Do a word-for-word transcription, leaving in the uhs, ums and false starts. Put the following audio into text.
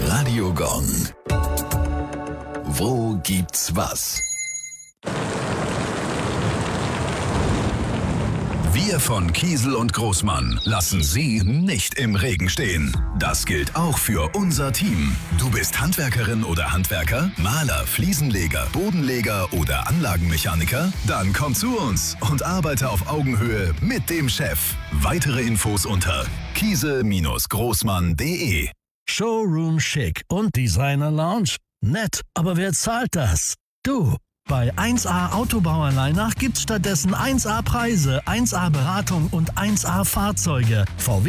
Radio Gong. Wo gibt's was? Wir von Kiesel und Großmann lassen Sie nicht im Regen stehen. Das gilt auch für unser Team. Du bist Handwerkerin oder Handwerker, Maler, Fliesenleger, Bodenleger oder Anlagenmechaniker? Dann komm zu uns und arbeite auf Augenhöhe mit dem Chef. Weitere Infos unter kiesel großmann punkt de. Showroom Chic und Designer Lounge? Nett, aber wer zahlt das? Du! Bei eins A Autobauerleinach gibt's stattdessen eins A Preise, eins A Beratung und eins A Fahrzeuge. V W